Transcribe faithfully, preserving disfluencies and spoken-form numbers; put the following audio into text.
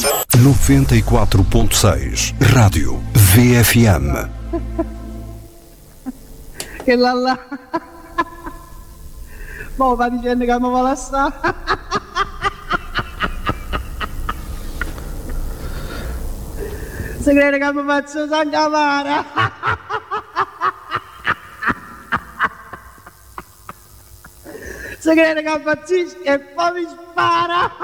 noventa e quatro ponto seis Rádio V F M. Che là là. Mo va dicendo che mi vuole stare. Se crede che mi faccio sangavara. Se crede che faccio e poi mi spara.